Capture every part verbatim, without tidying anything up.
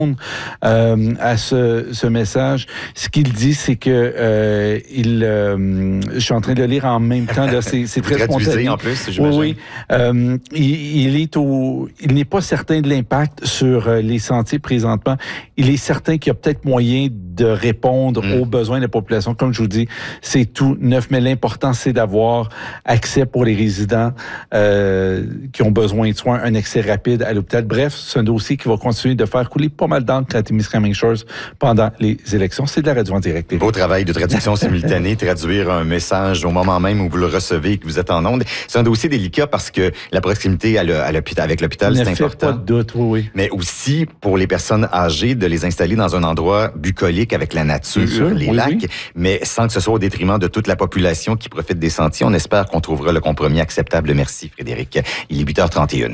Euh, à ce, ce message. Ce qu'il dit, c'est que euh, il, euh, je suis en train de le lire en même temps. Là, c'est, c'est très spontané. En plus, j'imagine. Oui, oui. Euh, il, il est au, il n'est pas certain de l'impact sur les sentiers présentement. Il est certain qu'il y a peut-être moyen de répondre mmh. aux besoins de la population. Comme je vous dis, c'est tout neuf, mais l'important, c'est d'avoir accès pour les résidents euh, qui ont besoin de soins, un accès rapide à l'hôpital. Bref, c'est un dossier qui va continuer de faire couler pas mal d'encre à Témiscamingue Shores pendant les élections. C'est de la radio en direct. Beau travail de traduction simultanée, traduire un message au moment même où vous le recevez et que vous êtes en onde. C'est un dossier délicat parce que la proximité à le, à l'hôpital, avec l'hôpital, c'est important. Pas de doute, oui, oui. Mais aussi, pour les personnes âgées, de les installer dans un endroit bucolique avec la nature, sûr, les oui, lacs, oui. mais sans que ce soit au détriment de toute la population qui profite des sentiers. On espère qu'on trouvera le compromis acceptable. Merci, Frédéric. Il est huit heures trente et une.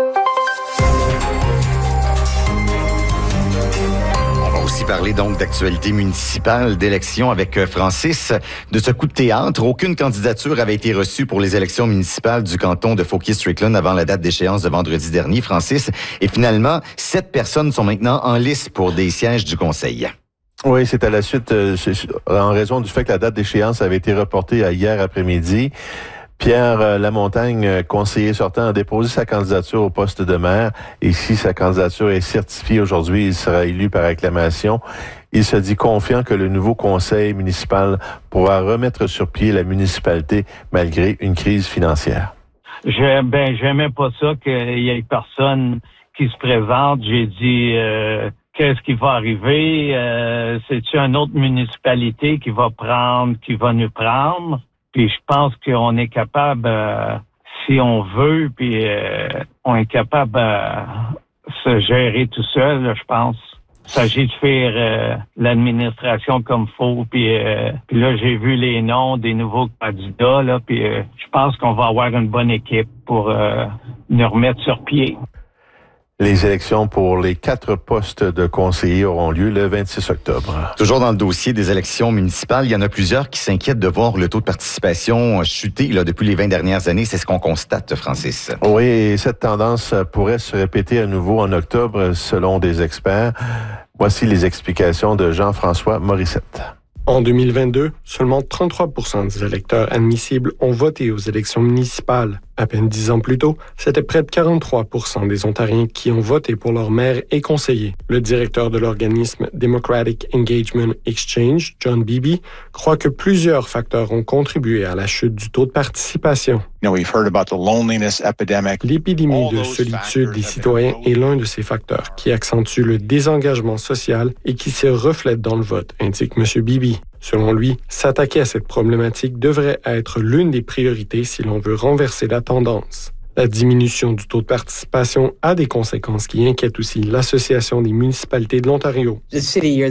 Parler donc d'actualité municipale, d'élections avec Francis. De ce coup de théâtre, aucune candidature avait été reçue pour les élections municipales du canton de Fauquier-Strickland avant la date d'échéance de vendredi dernier, Francis. Et finalement, sept personnes sont maintenant en liste pour des sièges du conseil. Oui, c'est à la suite, euh, en raison du fait que la date d'échéance avait été reportée à hier après-midi. Pierre Lamontagne, conseiller sortant, a déposé sa candidature au poste de maire. Et si sa candidature est certifiée aujourd'hui, il sera élu par acclamation. Il se dit confiant que le nouveau conseil municipal pourra remettre sur pied la municipalité malgré une crise financière. Je, ben, j'aimais pas ça qu'il y ait personne qui se présente. J'ai dit, euh, qu'est-ce qui va arriver? Euh, c'est-tu une autre municipalité qui va prendre, qui va nous prendre? Puis je pense qu'on est capable, euh, si on veut, puis euh, on est capable de euh, se gérer tout seul, là, je pense. Il s'agit de faire euh, l'administration comme faut. Puis, euh, puis là, j'ai vu les noms des nouveaux candidats, là, puis euh, je pense qu'on va avoir une bonne équipe pour euh, nous remettre sur pied. Les élections pour les quatre postes de conseillers auront lieu le vingt-six octobre. Toujours dans le dossier des élections municipales, il y en a plusieurs qui s'inquiètent de voir le taux de participation chuter là, depuis les vingt dernières années. C'est ce qu'on constate, Francis. Oui, et cette tendance pourrait se répéter à nouveau en octobre, selon des experts. Voici les explications de Jean-François Morissette. En deux mille vingt-deux, seulement trente-trois pour cent des électeurs admissibles ont voté aux élections municipales. À peine dix ans plus tôt, c'était près de quarante-trois pour cent des Ontariens qui ont voté pour leur maire et conseiller. Le directeur de l'organisme Democratic Engagement Exchange, John Beebe, croit que plusieurs facteurs ont contribué à la chute du taux de participation. L'épidémie de solitude des citoyens est l'un de ces facteurs qui accentue le désengagement social et qui se reflète dans le vote, indique M. Beebe. Selon lui, s'attaquer à cette problématique devrait être l'une des priorités si l'on veut renverser la tendance. La diminution du taux de participation a des conséquences qui inquiètent aussi l'Association des municipalités de l'Ontario. Ce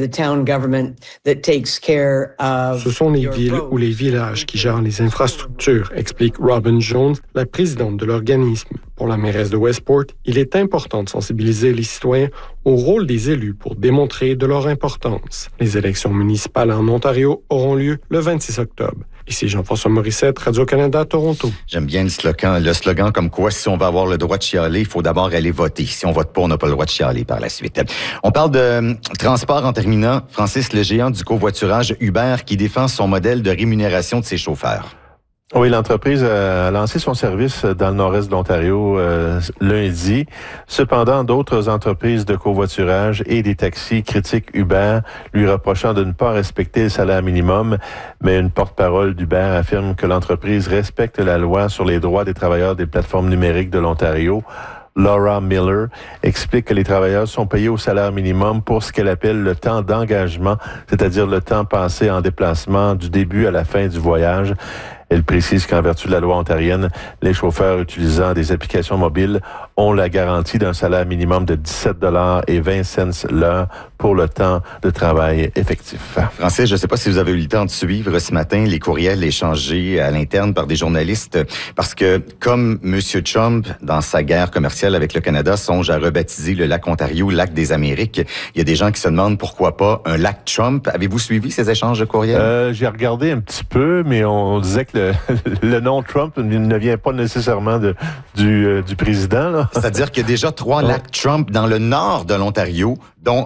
sont les villes ou les villages qui gèrent les infrastructures, explique Robin Jones, la présidente de l'organisme. Pour la mairesse de Westport, il est important de sensibiliser les citoyens au rôle des élus pour démontrer de leur importance. Les élections municipales en Ontario auront lieu le vingt-six octobre. Ici Jean-François Morissette, Radio-Canada, Toronto. J'aime bien le slogan, le slogan comme quoi, si on va avoir le droit de chialer, il faut d'abord aller voter. Si on vote pas, on n'a pas le droit de chialer par la suite. On parle de transport en terminant. Francis, le géant du covoiturage Uber qui défend son modèle de rémunération de ses chauffeurs. Oui, l'entreprise a lancé son service dans le nord-est de l'Ontario euh, lundi. Cependant, d'autres entreprises de covoiturage et des taxis critiquent Uber, lui reprochant de ne pas respecter le salaire minimum. Mais une porte-parole d'Uber affirme que l'entreprise respecte la loi sur les droits des travailleurs des plateformes numériques de l'Ontario. Laura Miller explique que les travailleurs sont payés au salaire minimum pour ce qu'elle appelle le temps d'engagement, c'est-à-dire le temps passé en déplacement du début à la fin du voyage. Elle précise qu'en vertu de la loi ontarienne, les chauffeurs utilisant des applications mobiles ont la garantie d'un salaire minimum de dix-sept dollars et vingt cents l'heure pour le temps de travail effectif. Francis, je ne sais pas si vous avez eu le temps de suivre ce matin les courriels échangés à l'interne par des journalistes, parce que comme M. Trump, dans sa guerre commerciale avec le Canada, songe à rebaptiser le lac Ontario lac des Amériques, il y a des gens qui se demandent pourquoi pas un lac Trump. Avez-vous suivi ces échanges de courriels? Euh, j'ai regardé un petit peu, mais on disait que le, le nom Trump ne vient pas nécessairement de, du, euh, du président, là. C'est-à-dire qu'il y a déjà trois lacs Trump dans le nord de l'Ontario, dont